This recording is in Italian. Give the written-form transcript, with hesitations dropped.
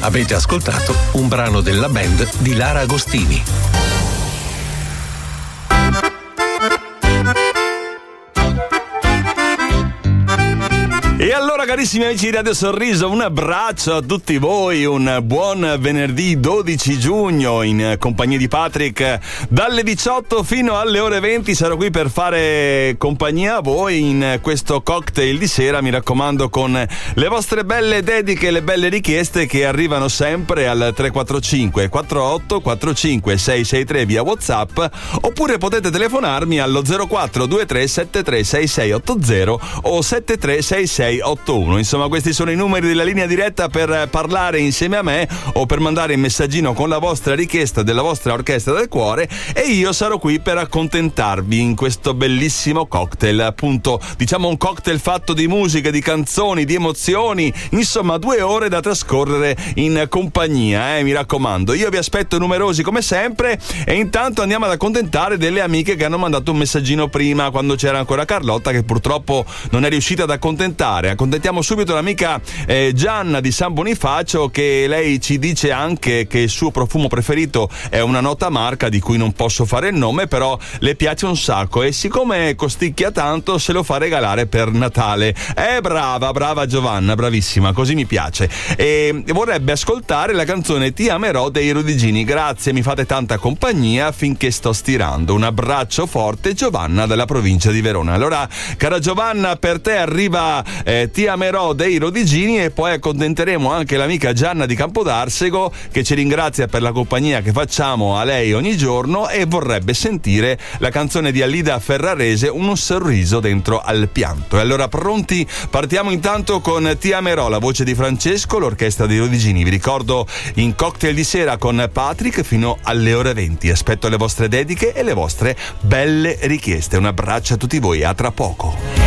Avete ascoltato un brano della band di Lara Agostini. E allora, carissimi amici di Radio Sorriso, un abbraccio a tutti voi, un buon venerdì 12 giugno in compagnia di Patrick. Dalle 18 fino alle ore 20 sarò qui per fare compagnia a voi in questo cocktail di sera, mi raccomando, con le vostre belle dediche e le belle richieste che arrivano sempre al 345 48 45 663 via WhatsApp, oppure potete telefonarmi allo 0423 73 6680 o 736681. Insomma, questi sono i numeri della linea diretta per parlare insieme a me o per mandare il messaggino con la vostra richiesta della vostra orchestra del cuore, e io sarò qui per accontentarvi in questo bellissimo cocktail, appunto, diciamo un cocktail fatto di musica, di canzoni, di emozioni, insomma 2 ore da trascorrere in compagnia, mi raccomando. Io vi aspetto numerosi come sempre, e intanto andiamo ad accontentare delle amiche che hanno mandato un messaggino prima, quando c'era ancora Carlotta, che purtroppo non è riuscita ad accontentare. Accontentiamo subito l'amica Gianna di San Bonifacio, che lei ci dice anche che il suo profumo preferito è una nota marca di cui non posso fare il nome, però le piace un sacco, e siccome costicchia tanto se lo fa regalare per Natale. Brava Giovanna, bravissima, così mi piace. E vorrebbe ascoltare la canzone Ti amerò dei Rudigini. Grazie, mi fate tanta compagnia finché sto stirando. Un abbraccio forte, Giovanna dalla provincia di Verona. Allora, cara Giovanna, per te arriva Ti amerò dei Rudigini, e poi accontenteremo anche l'amica Gianna di Campodarsego, che ci ringrazia per la compagnia che facciamo a lei ogni giorno e vorrebbe sentire la canzone di Alida Ferrarese, Un sorriso dentro al pianto. E allora, pronti? Partiamo intanto con Ti amerò, la voce di Francesco, l'orchestra dei Rudigini. Vi ricordo, in cocktail di sera con Patrick fino alle ore 20. Aspetto le vostre dediche e le vostre belle richieste. Un abbraccio a tutti voi, a tra poco.